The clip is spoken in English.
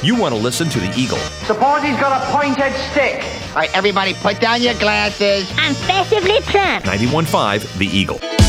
you want to listen to The Eagle. Suppose he's got a pointed stick. All right, everybody, put down your glasses. I'm festively plump. 91.5 The Eagle.